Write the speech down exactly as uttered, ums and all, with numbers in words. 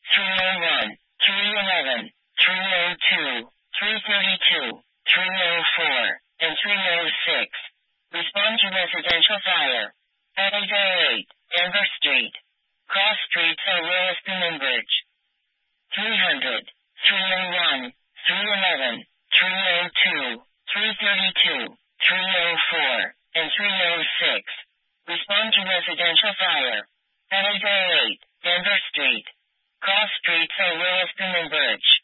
three oh one, three eleven, three oh two, three thirty-two, three oh four, and three oh six. Respond to residential fire at eight oh eight, Denver Street. Cross streets are Williston and Bridge. three hundred, three oh one, three eleven, three oh two, three thirty-two, three oh four, and three oh six. Respond to residential fire at eight oh eight, Denver Street. Cross streets are Williston and Bridge.